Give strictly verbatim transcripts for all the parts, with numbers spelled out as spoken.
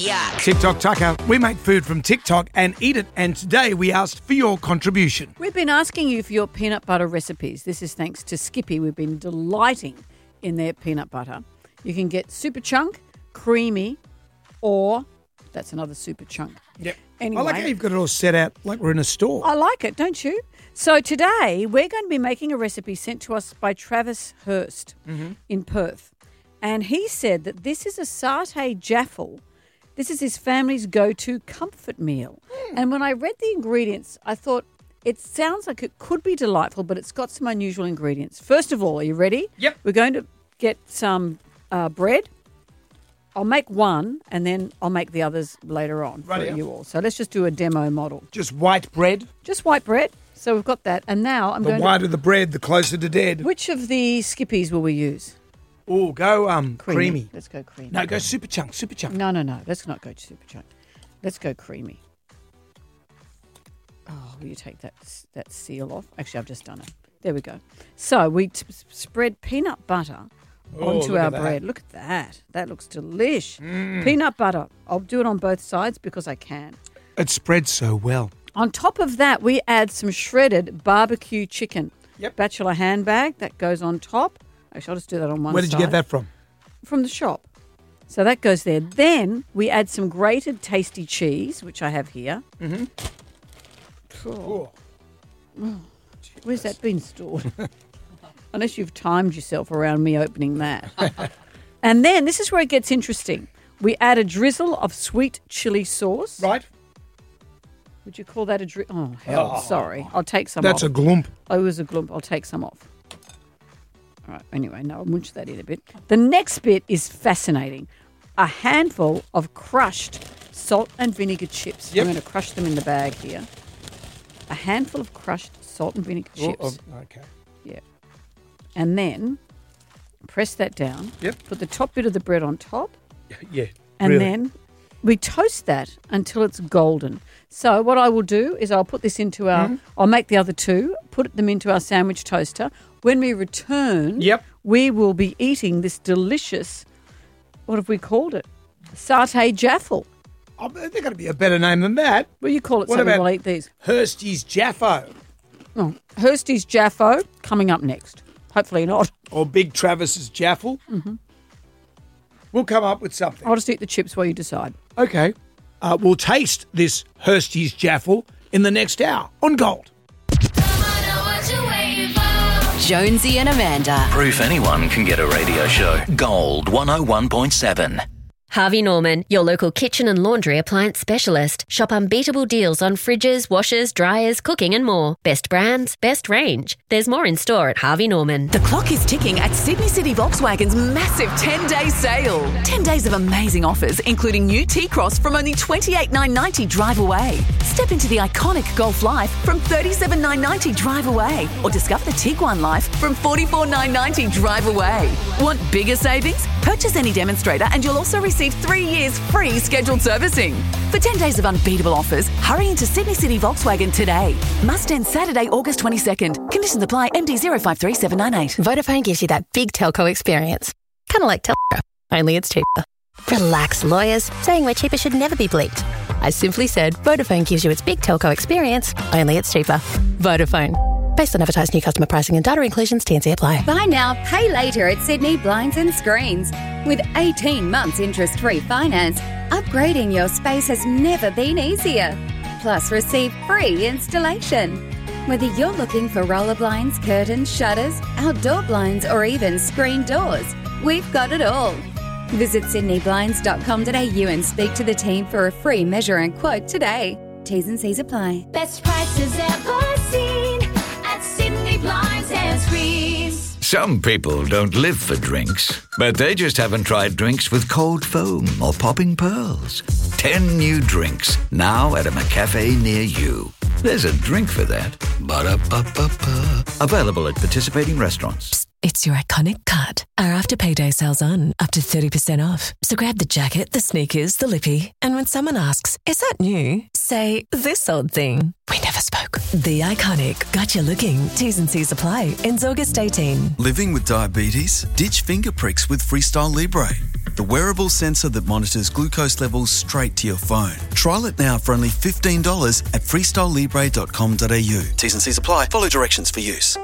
yuck. TikTok Tucker. We make food from TikTok and eat it, and today we asked for your contribution. We've been asking you for your peanut butter recipes. This is thanks to Skippy. We've been delighting in their peanut butter. You can get super chunk, creamy, or that's another super chunk. Yep. Anyway, I like how you've got it all set out like we're in a store. I like it, don't you? So today we're going to be making a recipe sent to us by Travis Hurst Mm-hmm. in Perth. And he said that this is a satay jaffle. This is his family's go-to comfort meal. Mm. And when I read the ingredients, I thought it sounds like it could be delightful, but it's got some unusual ingredients. First of all, are you ready? Yep. We're going to get some uh, bread. I'll make one, and then I'll make the others later on for Right, you all. So let's just do a demo model. Just white bread. Just white bread. So we've got that. And now I'm The going whiter to... the bread, the closer to dead. Which of the Skippies will we use? Oh, go um Creamy. creamy. Let's go creamy. No, go super chunk, super chunk. No, no, no. Let's not go super chunk. Let's go creamy. Oh, will you take that that seal off? Actually, I've just done it. There we go. So we t- spread peanut butter Oh, onto look our at that. bread. Look at that. That looks delish. Peanut butter. I'll do it on both sides because I can. It spreads so well. On top of that, we add some shredded barbecue chicken. Yep. Bachelor handbag. That goes on top. Actually, I'll just do that on one side. Where did you get that from? From the shop. So that goes there. Then we add some grated tasty cheese, which I have here. Mm-hmm. Oh. Oh. Where's that been stored? Unless you've timed yourself around me opening that. And then this is where it gets interesting. We add a drizzle of sweet chili sauce. Right. Would you call that a drizzle? Oh, hell, Oh. sorry. I'll take some That's off. a glump. Oh, it was a glump. I'll take some off. All right. Anyway, no, I'll munch that in a bit. The next bit is fascinating. A handful of crushed salt and vinegar chips. Yep. I'm going to crush them in the bag here. A handful of crushed salt and vinegar Oh, chips. oh, okay. Yeah. And then press that down. Yep. Put the top bit of the bread on top. Yeah. And really. then we toast that until it's golden. So what I will do is I'll put this into our, Mm-hmm. I'll make the other two, put them into our sandwich toaster. When we return, Yep. we will be eating this delicious, what have we called it? Satay jaffle. Oh, there's got to be a better name than that. Well, you call it What something, about- we'll eat these. Hursty's Jaffo. Oh, Hursty's Jaffo coming up next. Hopefully not. Or Big Travis's Jaffle. Mm-hmm. We'll come up with something. I'll just eat the chips while you decide. Okay. Uh, we'll taste this Hursty's Jaffle in the next hour on Gold. Jonesy and Amanda. Proof anyone can get a radio show. Gold one oh one point seven. Harvey Norman, your local kitchen and laundry appliance specialist. Shop unbeatable deals on fridges, washers, dryers, cooking and more. Best brands, best range. There's more in store at Harvey Norman. The clock is ticking at Sydney City Volkswagen's massive ten-day sale. ten days of amazing offers, including new T-Cross from only twenty-eight thousand nine hundred ninety drive away. Step into the iconic Golf Life from thirty-seven thousand nine hundred ninety drive away. Or discover the Tiguan Life from forty-four thousand nine hundred ninety drive away. Want bigger savings? Purchase any demonstrator and you'll also receive three years free scheduled servicing. For ten days of unbeatable offers, hurry into Sydney City Volkswagen today. Must end Saturday, August twenty-second. Conditions apply. M D zero five three seven nine eight. Vodafone gives you that big telco experience. Kind of like Telco, only it's cheaper. Relax, lawyers. Saying we're cheaper should never be bleeped. I simply said Vodafone gives you its big telco experience, only it's cheaper. Vodafone. Based on advertised new customer pricing and data inclusions, T and C apply. Buy now, pay later at Sydney Blinds and Screens. With eighteen months interest-free finance, upgrading your space has never been easier. Plus, receive free installation. Whether you're looking for roller blinds, curtains, shutters, outdoor blinds, or even screen doors, we've got it all. Visit sydney blinds dot com dot a u and speak to the team for a free measure and quote today. T's and C's apply. Best prices ever seen at Sydney Blinds and Screens. Some people don't live for drinks, but they just haven't tried drinks with cold foam or popping pearls. Ten new drinks, now at a McCafe near you. There's a drink for that. Ba-da-ba-ba-ba. Available at participating restaurants. It's your iconic cut. Our After Payday sale's on, up to thirty percent off. So grab the jacket, the sneakers, the lippy, and when someone asks, is that new? Say, this old thing. We never spoke. The Iconic. Got you looking. T's and C's apply. Ends August eighteenth. Living with diabetes? Ditch finger pricks with Freestyle Libre. the wearable sensor that monitors glucose levels straight to your phone. Trial it now for only fifteen dollars at freestyle libre dot com dot a u. T's and C's apply. Follow directions for use.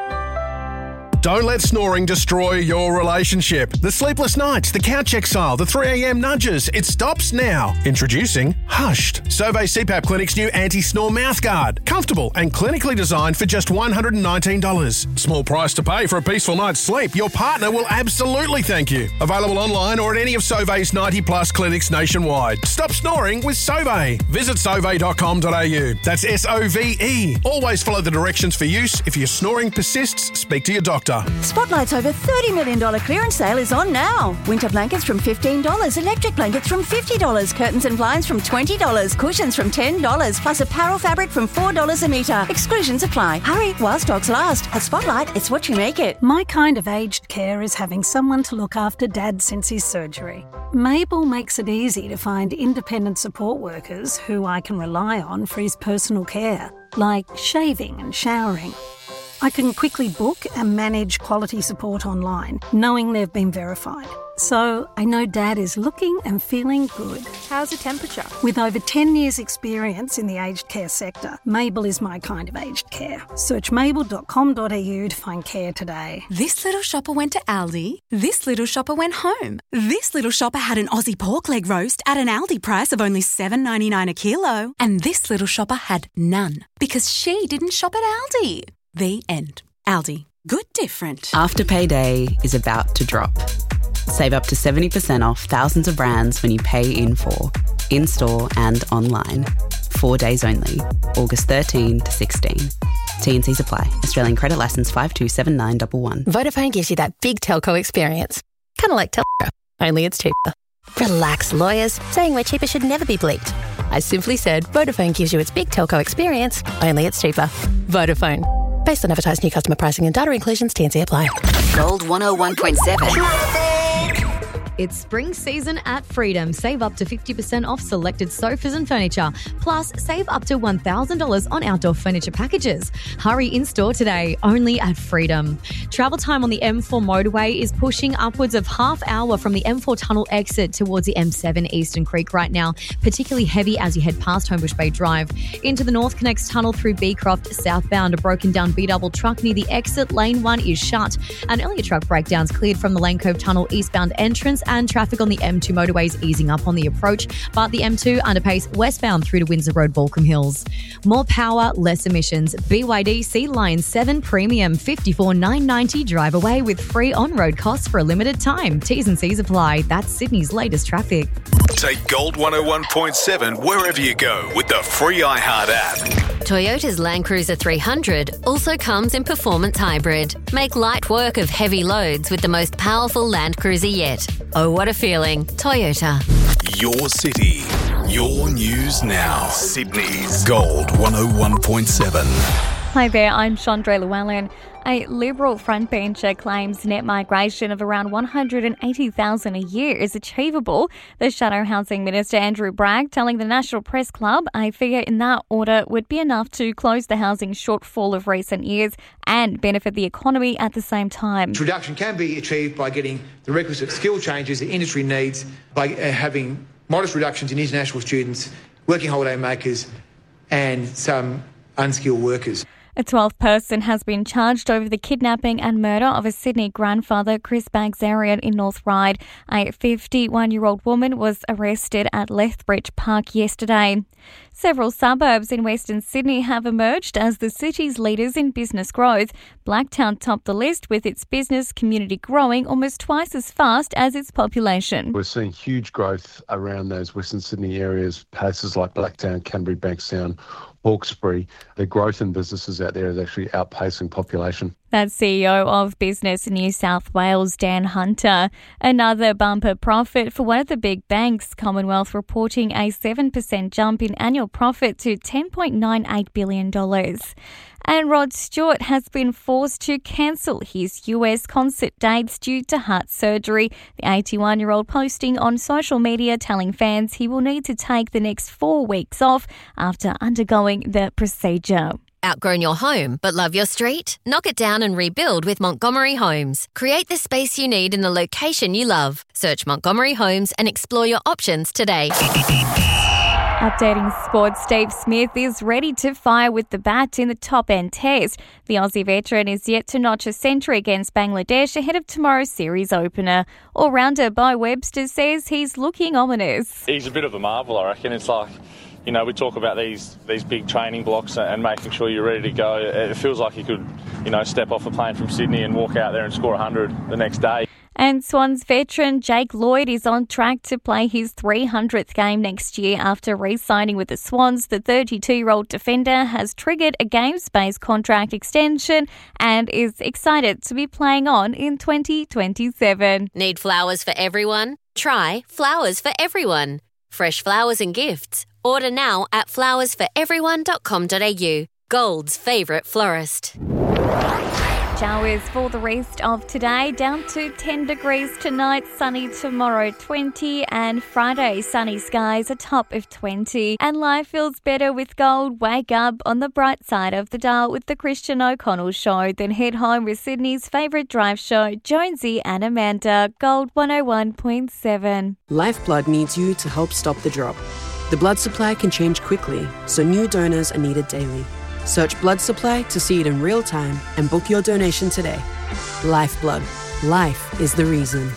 Don't let snoring destroy your relationship. The sleepless nights, the couch exile, the three a.m. nudges. It stops now. Introducing Hushed, Sauvé C PAP Clinic's new anti-snore mouthguard. Comfortable and clinically designed for just one hundred nineteen dollars. Small price to pay for a peaceful night's sleep. Your partner will absolutely thank you. Available online or at any of Sauvé's ninety plus clinics nationwide. Stop snoring with Sauvé. Visit sauvé dot com dot a u. That's S O V E. Always follow the directions for use. If your snoring persists, speak to your doctor. Spotlight's over thirty million dollars clearance sale is on now. Winter blankets from fifteen dollars, electric blankets from fifty dollars, curtains and blinds from twenty dollars, cushions from ten dollars, plus apparel fabric from four dollars a metre. Exclusions apply. Hurry while stocks last. At Spotlight, it's what you make it. My kind of aged care is having someone to look after Dad since his surgery. Mabel makes it easy to find independent support workers who I can rely on for his personal care, like shaving and showering. I can quickly book and manage quality support online, knowing they've been verified. So I know Dad is looking and feeling good. How's the temperature? With over ten years experience in the aged care sector, Mabel is my kind of aged care. Search mabel dot com dot a u to find care today. This little shopper went to Aldi. This little shopper went home. This little shopper had an Aussie pork leg roast at an Aldi price of only seven dollars ninety-nine a kilo. And this little shopper had none because she didn't shop at Aldi. The end. Aldi. Good different. After payday is about to drop. Save up to seventy percent off thousands of brands when you pay in full, in-store and online. Four days only. August thirteenth to sixteenth. T and C's apply. Australian credit licence five two seven nine one one. Vodafone gives you that big telco experience. Kind of like telco, only it's cheaper. Relax, lawyers. Saying we're cheaper should never be bleeped. I simply said Vodafone gives you its big telco experience, only it's cheaper. Vodafone. Based on advertised new customer pricing and data inclusions, T and C apply. Gold one oh one point seven. It's spring season at Freedom. Save up to fifty percent off selected sofas and furniture. Plus, save up to one thousand dollars on outdoor furniture packages. Hurry in-store today, only at Freedom. Travel time on the M four motorway is pushing upwards of half hour from the M four tunnel exit towards the M seven Eastern Creek right now, particularly heavy as you head past Homebush Bay Drive. Into the North Connects tunnel through Beecroft, southbound, a broken down B-double truck near the exit. Lane one is shut. An earlier truck breakdowns cleared from the Lane Cove Tunnel eastbound entrance, and traffic on the M two motorways easing up on the approach, but the M two underpace westbound through to Windsor Road, Balcombe Hills. More power, less emissions. B Y D Sea Lion seven Premium, fifty-four thousand nine hundred ninety dollars. Drive away with free on-road costs for a limited time. T's and C's apply. That's Sydney's latest traffic. Take Gold one oh one point seven wherever you go with the free iHeart app. Toyota's Land Cruiser three hundred also comes in Performance Hybrid. Make light work of heavy loads with the most powerful Land Cruiser yet. Oh, what a feeling. Toyota. Your city, your news now. Sydney's Gold one oh one point seven. Hi there, I'm Chandra Llewellyn. A Liberal frontbencher claims net migration of around one hundred eighty thousand a year is achievable. The Shadow Housing Minister Andrew Bragg telling the National Press Club a figure in that order would be enough to close the housing shortfall of recent years and benefit the economy at the same time. This reduction can be achieved by getting the requisite skill changes the industry needs, by uh, having modest reductions in international students, working holiday makers and some unskilled workers. A twelfth person has been charged over the kidnapping and murder of a Sydney grandfather, Chris Bagzarian, in North Ryde. A fifty-one-year-old woman was arrested at Lethbridge Park yesterday. Several suburbs in Western Sydney have emerged as the city's leaders in business growth. Blacktown topped the list with its business community growing almost twice as fast as its population. We're seeing huge growth around those Western Sydney areas, places like Blacktown, Canterbury, Bankstown, Hawkesbury. The growth in businesses out there is actually outpacing population. That's C E O of Business New South Wales, Dan Hunter. Another bumper profit for one of the big banks, Commonwealth, reporting a seven percent jump in annual profit to ten point nine eight billion dollars. And Rod Stewart has been forced to cancel his U S concert dates due to heart surgery. The eighty-one-year-old posting on social media telling fans he will need to take the next four weeks off after undergoing the procedure. Outgrown your home but love your street? Knock it down and rebuild with Montgomery Homes. Create the space you need in the location you love. Search Montgomery Homes and explore your options today. Updating sports, Steve Smith is ready to fire with the bat in the top-end test. The Aussie veteran is yet to notch a century against Bangladesh ahead of tomorrow's series opener. All-rounder Bo Webster says he's looking ominous. He's a bit of a marvel, I reckon. It's like, you know, we talk about these these big training blocks and making sure you're ready to go. It feels like he could, you know, step off a plane from Sydney and walk out there and score one hundred the next day. And Swans veteran Jake Lloyd is on track to play his three hundredth game next year after re-signing with the Swans. The thirty-two-year-old defender has triggered a game-space contract extension and is excited to be playing on in twenty twenty-seven. Need flowers for everyone? Try Flowers for Everyone. Fresh flowers and gifts. Order now at flowers for everyone dot com dot a u. Gold's favourite florist. Showers for the rest of today, down to ten degrees tonight, sunny tomorrow twenty, and Friday sunny skies, a top of twenty. And life feels better with Gold. Wake up on the bright side of the dial with the Christian O'Connell Show, then head home with Sydney's favourite drive show, Jonesy and Amanda. Gold one oh one point seven. Lifeblood needs you to help stop the drop. The blood supply can change quickly, so new donors are needed daily. Search blood supply to see it in real time and book your donation today. Lifeblood. Life is the reason.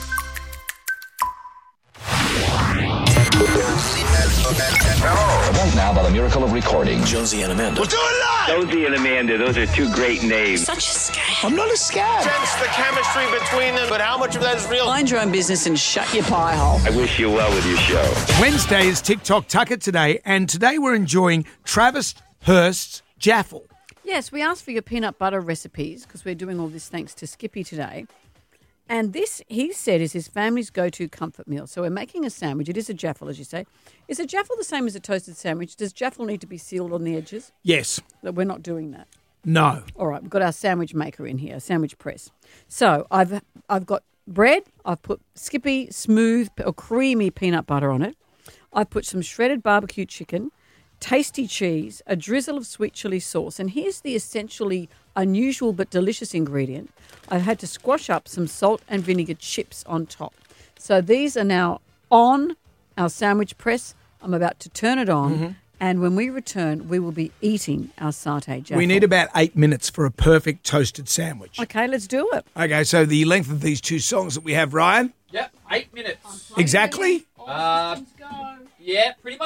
Right now, by the miracle of recording, Jonesy and Amanda. We'll do it live! Jonesy and Amanda, those are two great names. Such a scam. I'm not a scam. Sense the chemistry between them, but how much of that is real? Mind your own business and shut your pie hole. I wish you well with your show. Wednesday is TikTok Tucker today, and today we're enjoying Travis Hurst's Jaffle. Yes, we asked for your peanut butter recipes because we're doing all this thanks to Skippy today. And this, he said, is his family's go-to comfort meal. So we're making a sandwich. It is a jaffle, as you say. Is a jaffle the same as a toasted sandwich? Does jaffle need to be sealed on the edges? Yes. That we're not doing that? No. All right, we've got our sandwich maker in here, sandwich press. So I've I've got bread. I've put Skippy smooth or creamy peanut butter on it. I've put some shredded barbecue chicken, tasty cheese, a drizzle of sweet chili sauce. And here's the essentially unusual but delicious ingredient. I've had to squash up some salt and vinegar chips on top. So these are now on our sandwich press. I'm about to turn it on. Mm-hmm. And when we return, we will be eating our satay jaffle. We need about eight minutes for a perfect toasted sandwich. Okay, let's do it. Okay, so the length of these two songs that we have, Ryan? Yep, eight minutes. Exactly? Uh, yeah, pretty much.